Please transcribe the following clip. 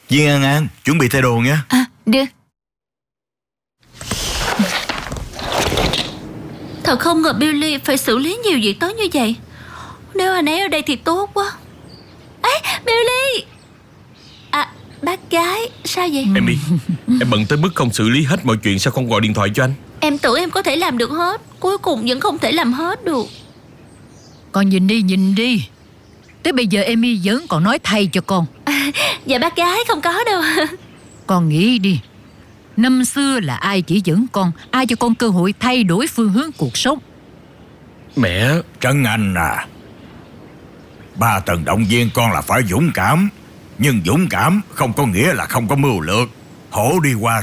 Viên An An, chuẩn bị thay đồ nha. Được. Thật không ngờ Billy phải xử lý nhiều việc tới như vậy. Nếu anh ấy ở đây thì tốt quá. Ấy, Billy. Bác gái, sao vậy? Amy, em bận tới mức không xử lý hết mọi chuyện, sao không gọi điện thoại cho anh? Em tưởng em có thể làm được hết, cuối cùng vẫn không thể làm hết được. Con nhìn đi. Tới bây giờ Amy vẫn còn nói thay cho con. Dạ bác gái, không có đâu. Con nghĩ đi. Năm xưa là ai chỉ dẫn con, ai cho con cơ hội thay đổi phương hướng cuộc sống. Mẹ. Trấn Anh à, ba từng động viên con là phải dũng cảm. Nhưng dũng cảm không có nghĩa là không có mưu lược. Hổ đi qua